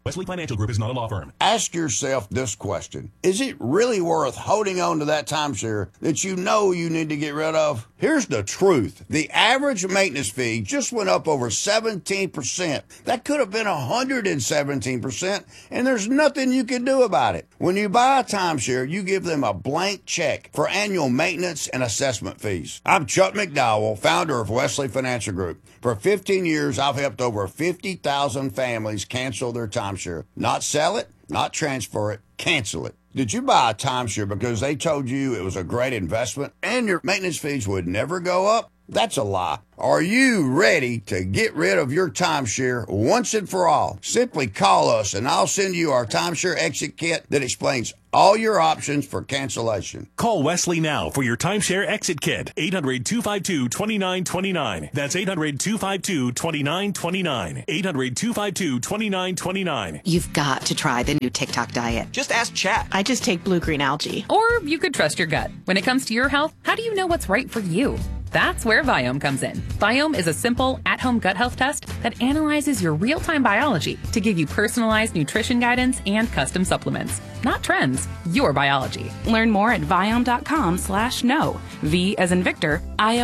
Wesley Financial Group is not a law firm. Ask yourself this question. Is it really worth holding on to that timeshare that you know you need to get rid of? Here's the truth. The average maintenance fee just went up over 17%. That could have been 117%, and there's nothing you can do about it. When you buy a timeshare, you give them a blank check for annual maintenance and assessment fees. I'm Chuck McDowell, founder of Wesley Financial Group. For 15 years, I've helped over 50,000 families cancel their timeshare. Not sell it, not transfer it, cancel it. Did you buy a timeshare because they told you it was a great investment and your maintenance fees would never go up? That's a lie. Are you ready to get rid of your timeshare once and for all? Simply call us and I'll send you our timeshare exit kit that explains all your options for cancellation. Call Wesley now for your timeshare exit kit. 800-252-2929. That's 800-252-2929. 800-252-2929. You've got to try the new TikTok diet. Just ask Chat. I just take blue-green algae. Or you could trust your gut. When it comes to your health, how do you know what's right for you? That's where Viome comes in. Viome is a simple, at-home gut health test that analyzes your real-time biology to give you personalized nutrition guidance and custom supplements. Not trends, your biology. Learn more at Viome.com/know. V as in Victor,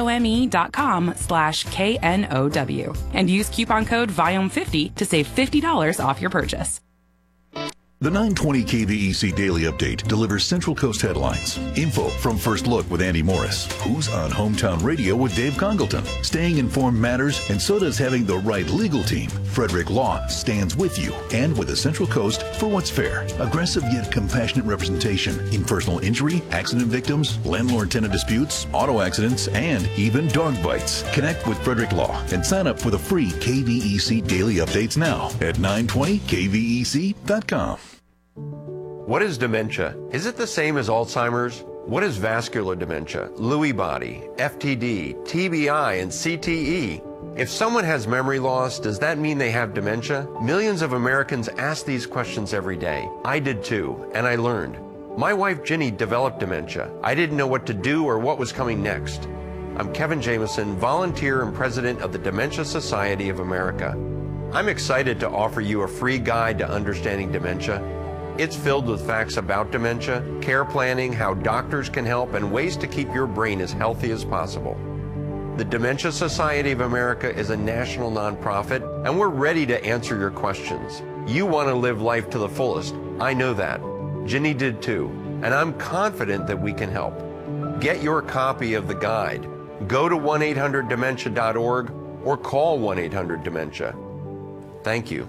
IOME.com/KNOW. And use coupon code VIOME50 to save $50 off your purchase. The 920 KVEC Daily Update delivers Central Coast headlines, info from First Look with Andy Morris, who's on Hometown Radio with Dave Congleton. Staying informed matters, and so does having the right legal team. Frederick Law stands with you and with the Central Coast for what's fair. Aggressive yet compassionate representation in personal injury, accident victims, landlord-tenant disputes, auto accidents, and even dog bites. Connect with Frederick Law and sign up for the free KVEC Daily Updates now at 920kvec.com. What is dementia? Is it the same as Alzheimer's? What is vascular dementia, Lewy body, FTD, TBI, and CTE? If someone has memory loss, does that mean they have dementia? Millions of Americans ask these questions every day. I did too, and I learned. My wife Ginny developed dementia. I didn't know what to do or what was coming next. I'm Kevin Jameson, volunteer and president of the Dementia Society of America. I'm excited to offer you a free guide to understanding dementia. It's filled with facts about dementia, care planning, how doctors can help, and ways to keep your brain as healthy as possible. The Dementia Society of America is a national nonprofit, and we're ready to answer your questions. You want to live life to the fullest. I know that. Ginny did too, and I'm confident that we can help. Get your copy of the guide. Go to 1-800-DEMENTIA.org or call 1-800-DEMENTIA. Thank you.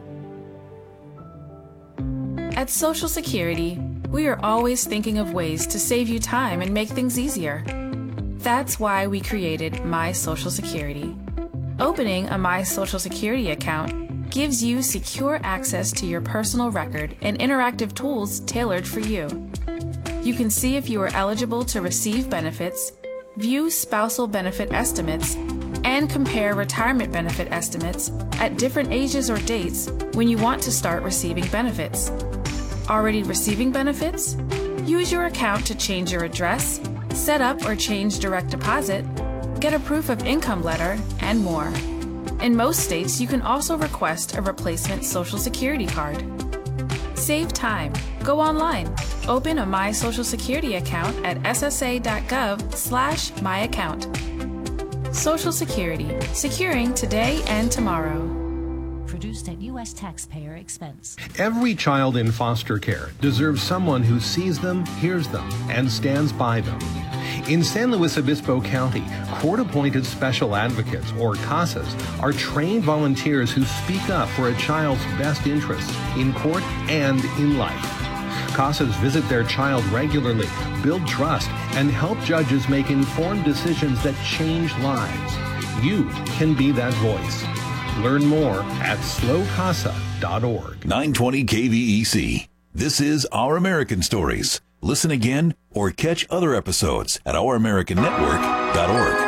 At Social Security, we are always thinking of ways to save you time and make things easier. That's why we created My Social Security. Opening a My Social Security account gives you secure access to your personal record and interactive tools tailored for you. You can see if you are eligible to receive benefits, view spousal benefit estimates, and compare retirement benefit estimates at different ages or dates when you want to start receiving benefits. Already receiving benefits? Use your account to change your address, set up or change direct deposit, get a proof of income letter, and more. In most states, you can also request a replacement Social Security card. Save time. Go online. Open a My Social Security account at ssa.gov/myaccount. Social Security. Securing today and tomorrow. Produced at U.S. taxpayer expense. Every child in foster care deserves someone who sees them, hears them, and stands by them. In San Luis Obispo County, court-appointed special advocates, or CASAs, are trained volunteers who speak up for a child's best interests in court and in life. CASAs visit their child regularly, build trust, and help judges make informed decisions that change lives. You can be that voice. Learn more at slowcasa.org. 920 KVEC. This is Our American Stories. Listen again or catch other episodes at ouramericannetwork.org.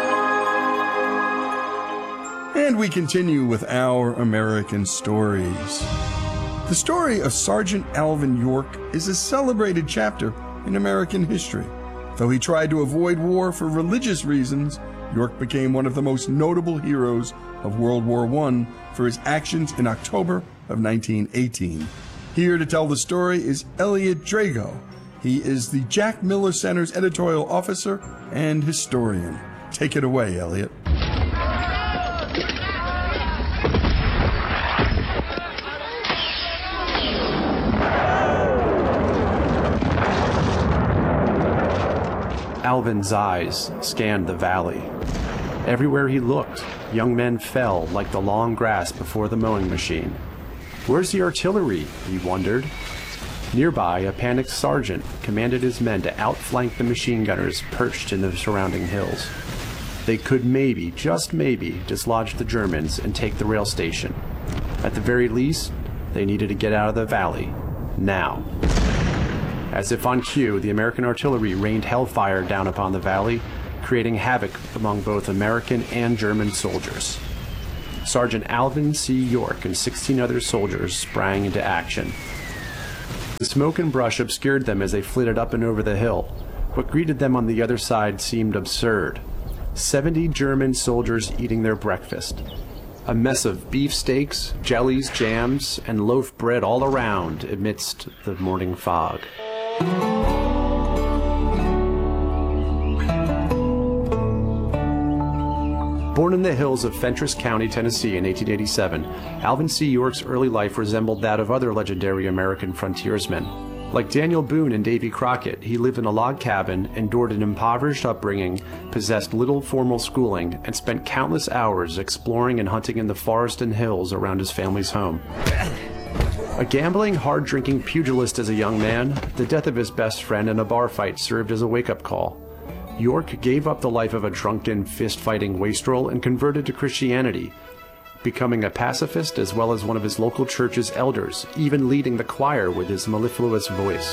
And we continue with Our American Stories. The story of Sergeant Alvin York is a celebrated chapter in American history. Though he tried to avoid war for religious reasons, York became one of the most notable heroes of World War I for his actions in October of 1918. Here to tell the story is Elliot Drago. He is the Jack Miller Center's editorial officer and historian. Take it away, Elliot. Alvin's eyes scanned the valley. Everywhere he looked, young men fell like the long grass before the mowing machine. Where's the artillery? He wondered. Nearby, a panicked sergeant commanded his men to outflank the machine gunners perched in the surrounding hills. They could maybe, just maybe, dislodge the Germans and take the rail station. At the very least, they needed to get out of the valley. Now. As if on cue, the American artillery rained hellfire down upon the valley, creating havoc among both American and German soldiers. Sergeant Alvin C. York and 16 other soldiers sprang into action. The smoke and brush obscured them as they flitted up and over the hill. What greeted them on the other side seemed absurd. 70 German soldiers eating their breakfast. A mess of beefsteaks, jellies, jams, and loaf bread all around amidst the morning fog. Born in the hills of Fentress County, Tennessee in 1887, Alvin C. York's early life resembled that of other legendary American frontiersmen. Like Daniel Boone and Davy Crockett, he lived in a log cabin, endured an impoverished upbringing, possessed little formal schooling, and spent countless hours exploring and hunting in the forest and hills around his family's home. A gambling, hard-drinking pugilist as a young man, the death of his best friend in a bar fight served as a wake-up call. York gave up the life of a drunken, fist-fighting wastrel and converted to Christianity, becoming a pacifist as well as one of his local church's elders, even leading the choir with his mellifluous voice.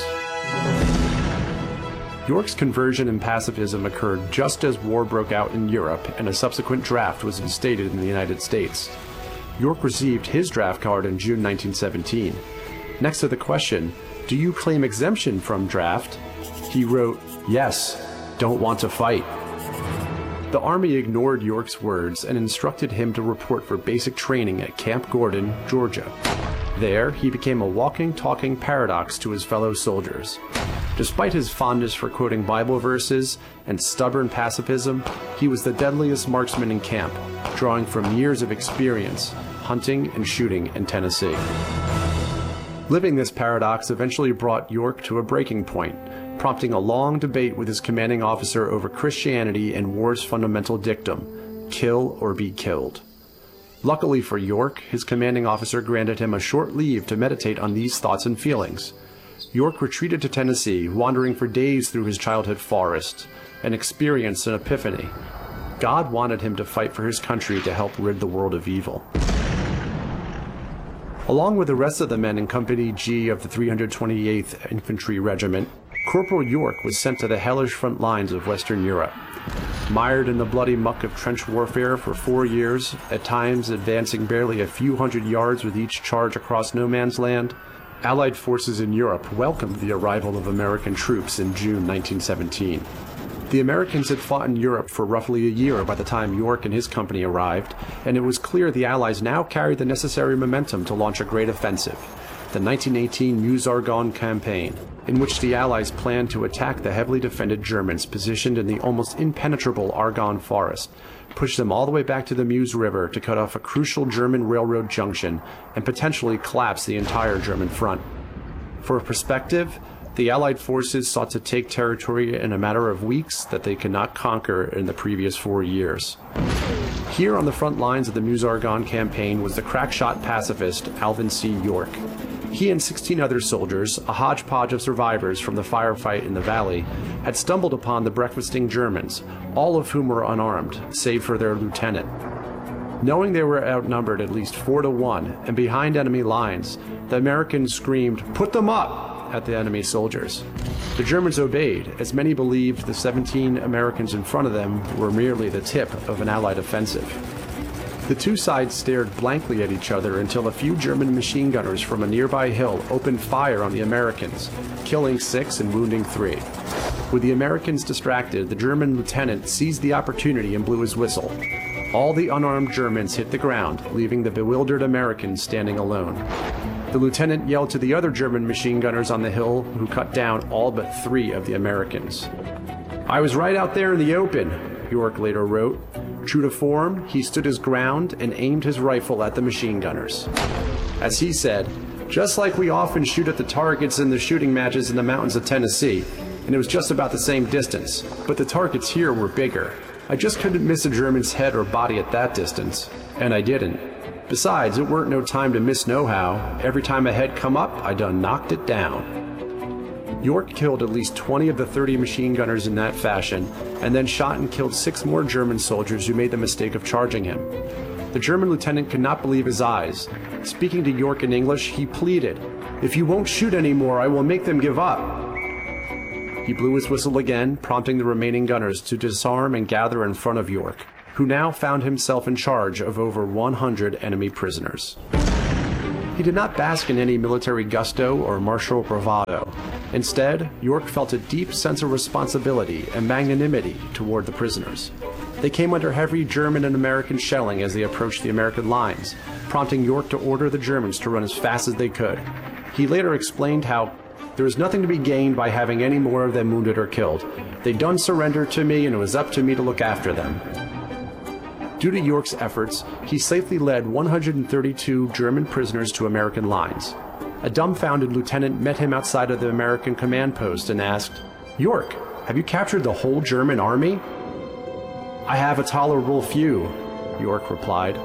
York's conversion and pacifism occurred just as war broke out in Europe and a subsequent draft was instated in the United States. York received his draft card in June 1917. Next to the question, "Do you claim exemption from draft?" he wrote, "Yes, don't want to fight." The Army ignored York's words and instructed him to report for basic training at Camp Gordon, Georgia. There, he became a walking, talking paradox to his fellow soldiers. Despite his fondness for quoting Bible verses and stubborn pacifism, he was the deadliest marksman in camp, drawing from years of experience hunting and shooting in Tennessee. Living this paradox eventually brought York to a breaking point, prompting a long debate with his commanding officer over Christianity and war's fundamental dictum, kill or be killed. Luckily for York, his commanding officer granted him a short leave to meditate on these thoughts and feelings. York retreated to Tennessee, wandering for days through his childhood forest, and experienced an epiphany. God wanted him to fight for his country to help rid the world of evil. Along with the rest of the men in Company G of the 328th Infantry Regiment, Corporal York was sent to the hellish front lines of Western Europe. Mired in the bloody muck of trench warfare for 4 years, at times advancing barely a few hundred yards with each charge across no man's land, Allied forces in Europe welcomed the arrival of American troops in June 1917. The Americans had fought in Europe for roughly a year by the time York and his company arrived, and it was clear the Allies now carried the necessary momentum to launch a great offensive, the 1918 Meuse-Argonne campaign, in which the Allies planned to attack the heavily defended Germans positioned in the almost impenetrable Argonne forest, push them all the way back to the Meuse River to cut off a crucial German railroad junction and potentially collapse the entire German front. For perspective, the Allied forces sought to take territory in a matter of weeks that they could not conquer in the previous 4 years. Here on the front lines of the Meuse-Argonne campaign was the crack-shot pacifist Alvin C. York. He and 16 other soldiers, a hodgepodge of survivors from the firefight in the valley, had stumbled upon the breakfasting Germans, all of whom were unarmed, save for their lieutenant. Knowing they were outnumbered at least 4 to 1 and behind enemy lines, the Americans screamed, "Put them up!" at the enemy soldiers. The Germans obeyed, as many believed the 17 Americans in front of them were merely the tip of an Allied offensive. The two sides stared blankly at each other until a few German machine gunners from a nearby hill opened fire on the Americans, killing 6 and wounding 3. With the Americans distracted, the German lieutenant seized the opportunity and blew his whistle. All the unarmed Germans hit the ground, leaving the bewildered Americans standing alone. The lieutenant yelled to the other German machine gunners on the hill, who cut down all but 3 of the Americans. "I was right out there in the open," York later wrote. True to form, he stood his ground and aimed his rifle at the machine gunners. As he said, "Just like we often shoot at the targets in the shooting matches in the mountains of Tennessee, and it was just about the same distance, but the targets here were bigger. I just couldn't miss a German's head or body at that distance, and I didn't. Besides, it weren't no time to miss nohow. Every time a head come up, I done knocked it down." York killed at least 20 of the 30 machine gunners in that fashion, and then shot and killed 6 more German soldiers who made the mistake of charging him. The German lieutenant could not believe his eyes. Speaking to York in English, he pleaded, "If you won't shoot anymore, I will make them give up." He blew his whistle again, prompting the remaining gunners to disarm and gather in front of York, who now found himself in charge of over 100 enemy prisoners. He did not bask in any military gusto or martial bravado. Instead, York felt a deep sense of responsibility and magnanimity toward the prisoners. They came under heavy German and American shelling as they approached the American lines, prompting York to order the Germans to run as fast as they could. He later explained how there was nothing to be gained by having any more of them wounded or killed. They'd done surrendered to me, and it was up to me to look after them. Due to York's efforts, he safely led 132 German prisoners to American lines. A dumbfounded lieutenant met him outside of the American command post and asked, "York, have you captured the whole German army?" "I have a tolerable few," York replied.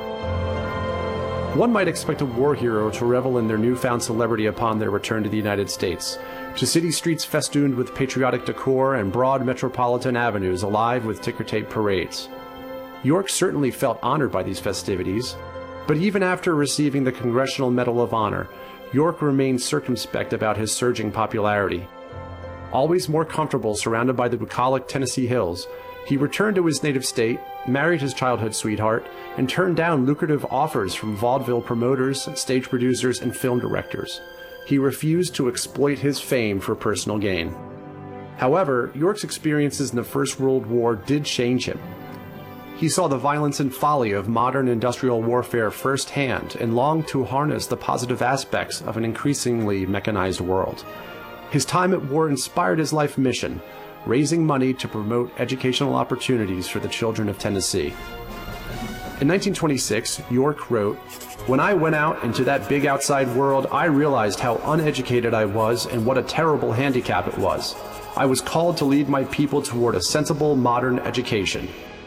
One might expect a war hero to revel in their newfound celebrity upon their return to the United States, to city streets festooned with patriotic decor and broad metropolitan avenues alive with ticker-tape parades. York certainly felt honored by these festivities, but even after receiving the Congressional Medal of Honor, York remained circumspect about his surging popularity. Always more comfortable surrounded by the bucolic Tennessee hills, he returned to his native state, married his childhood sweetheart, and turned down lucrative offers from vaudeville promoters, stage producers, and film directors. He refused to exploit his fame for personal gain. However, York's experiences in the First World War did change him. He saw the violence and folly of modern industrial warfare firsthand and longed to harness the positive aspects of an increasingly mechanized world. His time at war inspired his life mission, raising money to promote educational opportunities for the children of Tennessee. In 1926, York wrote, "When I went out into that big outside world, I realized how uneducated I was and what a terrible handicap it was. I was called to lead my people toward a sensible, modern education."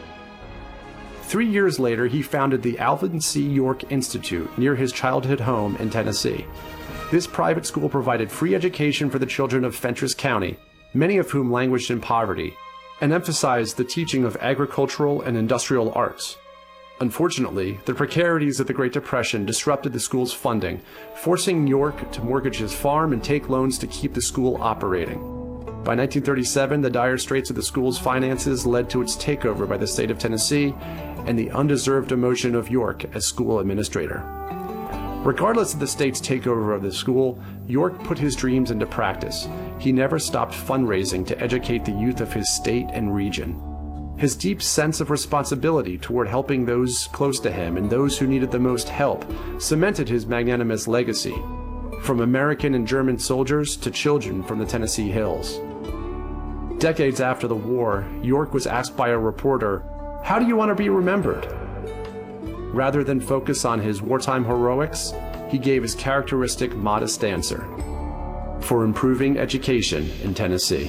3 years later, he founded the Alvin C. York Institute near his childhood home in Tennessee. This private school provided free education for the children of Fentress County, many of whom languished in poverty, and emphasized the teaching of agricultural and industrial arts. Unfortunately, the precarities of the Great Depression disrupted the school's funding, forcing York to mortgage his farm and take loans to keep the school operating. By 1937, the dire straits of the school's finances led to its takeover by the state of Tennessee and the undeserved demotion of York as school administrator. Regardless of the state's takeover of the school, York put his dreams into practice. He never stopped fundraising to educate the youth of his state and region. His deep sense of responsibility toward helping those close to him and those who needed the most help cemented his magnanimous legacy, from American and German soldiers to children from the Tennessee hills. Decades after the war, York was asked by a reporter, "How do you want to be remembered?" Rather than focus on his wartime heroics, he gave his characteristic modest answer: "For improving education in Tennessee."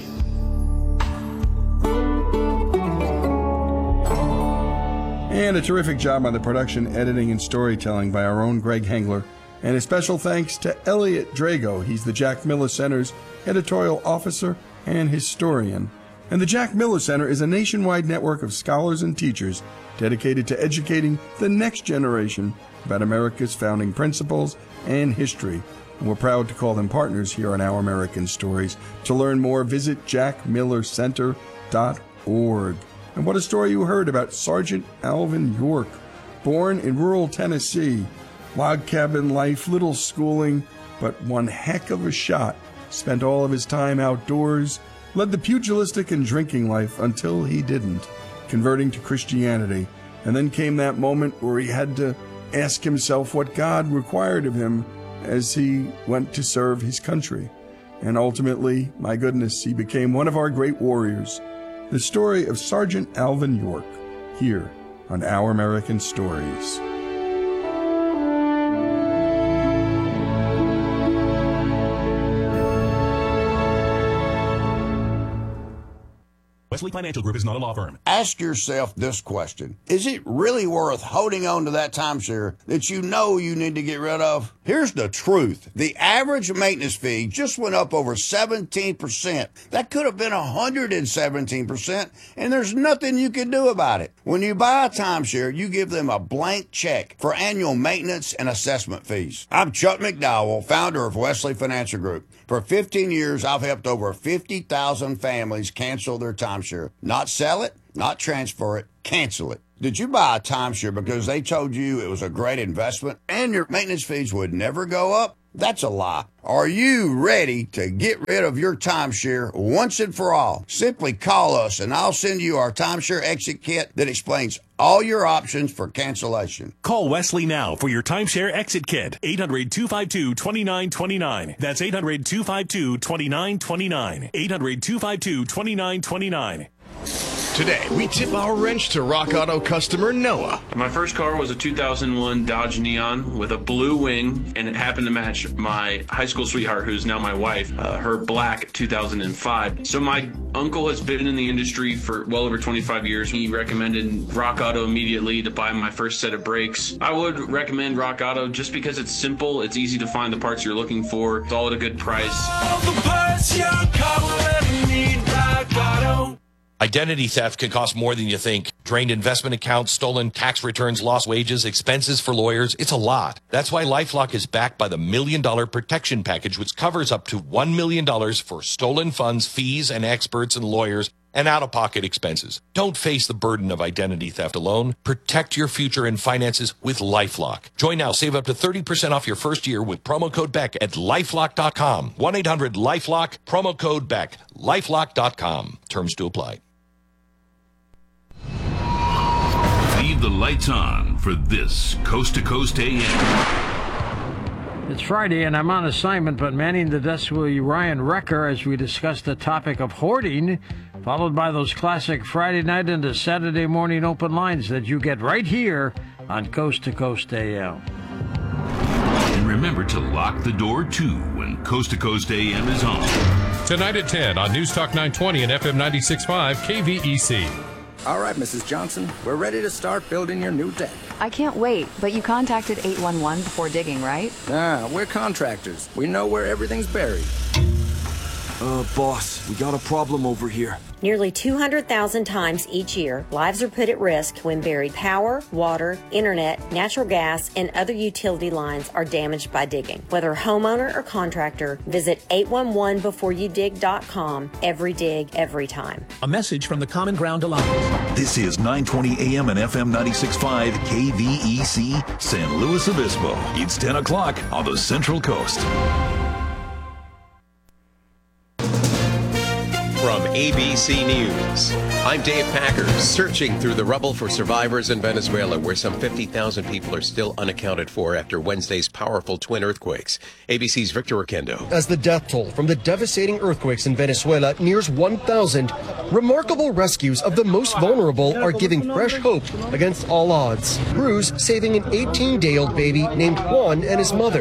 And a terrific job on the production, editing, and storytelling by our own Greg Hengler. And a special thanks to Elliot Drago. He's the Jack Miller Center's editorial officer and historian. And the Jack Miller Center is a nationwide network of scholars and teachers dedicated to educating the next generation about America's founding principles and history. And we're proud to call them partners here on Our American Stories. To learn more, visit jackmillercenter.org. And what a story you heard about Sergeant Alvin York, born in rural Tennessee. Log cabin life, little schooling, but one heck of a shot. Spent all of his time outdoors, led the pugilistic and drinking life until he didn't, converting to Christianity. And then came that moment where he had to ask himself what God required of him, as he went to serve his country. And ultimately, my goodness, he became one of our great warriors. The story of Sergeant Alvin York, here on Our American Stories. Wesley Financial Group is not a law firm. Ask yourself this question. Is it really worth holding on to that timeshare that you know you need to get rid of? Here's the truth. The average maintenance fee just went up over 17%. That could have been 117%, and there's nothing you can do about it. When you buy a timeshare, you give them a blank check for annual maintenance and assessment fees. I'm Chuck McDowell, founder of Wesley Financial Group. For 15 years, I've helped over 50,000 families cancel their timeshare. Not sell it, not transfer it, cancel it. Did you buy a timeshare because they told you it was a great investment and your maintenance fees would never go up? That's a lie. Are you ready to get rid of your timeshare once and for all? Simply call us and I'll send you our timeshare exit kit that explains all your options for cancellation. Call Wesley now for your timeshare exit kit. 800-252-2929. That's 800-252-2929. 800-252-2929. Today, we tip our wrench to Rock Auto customer Noah. My first car was a 2001 Dodge Neon with a blue wing, and it happened to match my high school sweetheart, who's now my wife, her black 2005. So my uncle has been in the industry for well over 25 years. He recommended Rock Auto immediately to buy my first set of brakes. I would recommend Rock Auto just because it's simple, it's easy to find the parts you're looking for, it's all at a good price. All the parts your car will ever need, Rock Auto. Identity theft can cost more than you think. Drained investment accounts, stolen tax returns, lost wages, expenses for lawyers. It's a lot. That's why LifeLock is backed by the $1 Million Protection Package, which covers up to $1 million for stolen funds, fees, and experts and lawyers, and out-of-pocket expenses. Don't face the burden of identity theft alone. Protect your future and finances with LifeLock. Join now. Save up to 30% off your first year with promo code BECK at LifeLock.com. 1-800-LifeLock, promo code BECK. LifeLock.com. Terms to apply. Leave the lights on for this Coast to Coast AM. It's Friday and I'm on assignment, but manning the desk will be Ryan Wrecker as we discuss the topic of hoarding, followed by those classic Friday night into Saturday morning open lines that you get right here on Coast to Coast AM. And remember to lock the door too when Coast to Coast AM is on. Tonight at 10 on News Talk 920 and FM 96.5 KVEC. All right, Mrs. Johnson, we're ready to start building your new deck. I can't wait, but you contacted 811 before digging, right? Nah, we're contractors. We know where everything's buried. Boss, we got a problem over here. Nearly 200,000 times each year, lives are put at risk when buried power, water, internet, natural gas, and other utility lines are damaged by digging. Whether homeowner or contractor, visit 811beforeyoudig.com. Every dig, every time. A message from the Common Ground Alliance. This is 920 AM and FM 96.5 KVEC, San Luis Obispo. It's 10 o'clock on the Central Coast. From ABC News, I'm Dave Packer, searching through the rubble for survivors in Venezuela, where some 50,000 people are still unaccounted for after Wednesday's powerful twin earthquakes. ABC's Victor Oquendo. As the death toll from the devastating earthquakes in Venezuela nears 1,000, remarkable rescues of the most vulnerable are giving fresh hope against all odds. Crews saving an 18-day-old baby named Juan and his mother.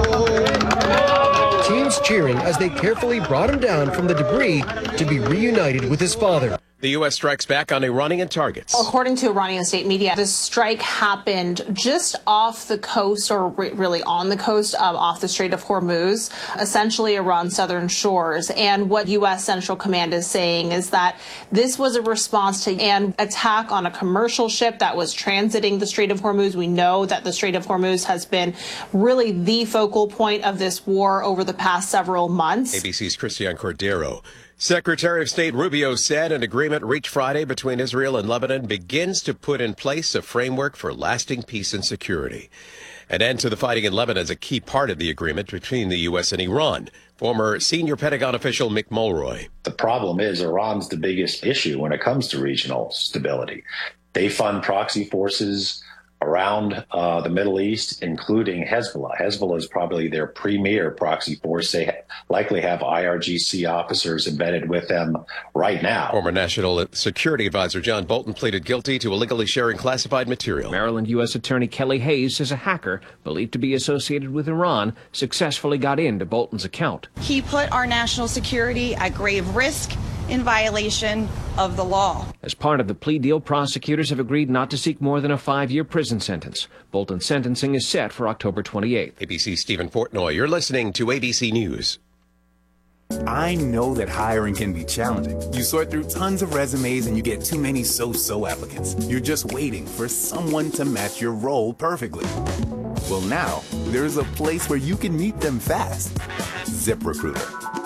Teams cheering as they carefully brought him down from the debris to be reunited with his father. The U.S. strikes back on Iranian targets. According to Iranian state media, this strike happened just off the coast, or really on the coast, off the Strait of Hormuz, essentially Iran's southern shores. And what U.S. Central Command is saying is that this was a response to an attack on a commercial ship that was transiting the Strait of Hormuz. We know that the Strait of Hormuz has been really the focal point of this war over the past several months. ABC's Christian Cordero. Secretary of State Rubio said an agreement reached Friday between Israel and Lebanon begins to put in place a framework for lasting peace and security. An end to the fighting in Lebanon is a key part of the agreement between the U.S. and Iran. Former senior Pentagon official Mick Mulroy. The problem is Iran's the biggest issue when it comes to regional stability. They fund proxy forces around the Middle East, including Hezbollah. Hezbollah is probably their premier proxy force. They likely have IRGC officers embedded with them right now. Former National Security Advisor John Bolton pleaded guilty to illegally sharing classified material. Maryland U.S. Attorney Kelly Hayes says a hacker believed to be associated with Iran successfully got into Bolton's account. He put our national security at grave risk in violation of the law. As part of the plea deal, prosecutors have agreed not to seek more than a 5-year prison sentence. Bolton's sentencing is set for October 28th. ABC's Stephen Portnoy, you're listening to ABC News. I know that hiring can be challenging. You sort through tons of resumes and you get too many so-so applicants. You're just waiting for someone to match your role perfectly. Well, now, there's a place where you can meet them fast. ZipRecruiter.